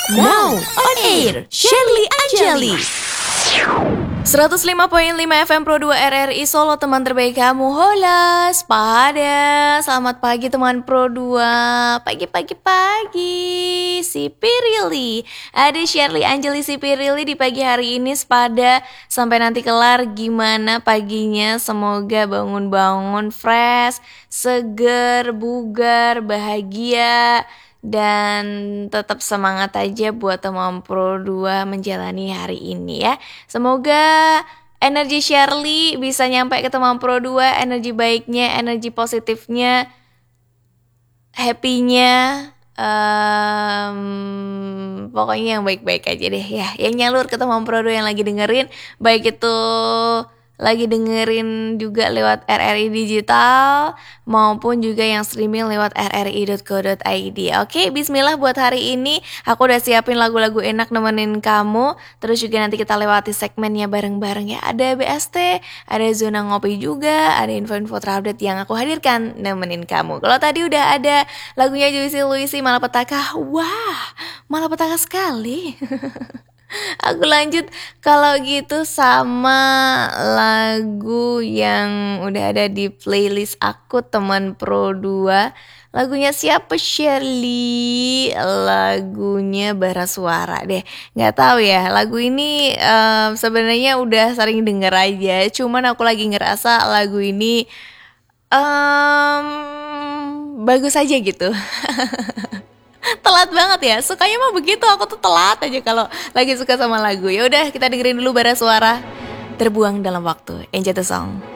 Now on air, Shirley Anjali. 105.5 FM Pro 2 RRI Solo, teman terbaik kamu. Hola, pada selamat pagi teman Pro 2. Pagi si Pirili. Ada Shirley Anjali si Pirili di pagi hari ini sepada sampai nanti kelar. Gimana paginya? Semoga bangun-bangun fresh, seger, bugar, bahagia, dan tetap semangat aja buat teman Pro 2 menjalani hari ini ya. Semoga energi Shirley bisa nyampe ke teman Pro 2, energi baiknya, energi positifnya, happy-nya, pokoknya yang baik-baik aja deh ya. Yang nyalur ke teman Pro 2 yang lagi dengerin, baik itu lagi dengerin juga lewat RRI Digital maupun juga yang streaming lewat rri.co.id. Oke, bismillah buat hari ini. Aku udah siapin lagu-lagu enak nemenin kamu. Terus juga nanti kita lewati segmennya bareng-bareng ya. Ada BST, ada Zona Ngopi juga, ada info-info terupdate yang aku hadirkan nemenin kamu. Kalau tadi udah ada lagunya Juicy Luicy, Malapetaka. Wah, malapetaka sekali. Aku lanjut kalau gitu sama lagu yang udah ada di playlist aku teman Pro 2. Lagunya siapa Shirley? Lagunya Bara Suara deh. Gak tahu ya, lagu ini sebenarnya udah sering denger aja. Cuman aku lagi ngerasa lagu ini bagus aja gitu. Telat banget ya, sukanya mah begitu, aku tuh telat aja kalau lagi suka sama lagu. Ya udah, kita dengerin dulu Bara Suara, Terbuang Dalam Waktu. Enjoy the song.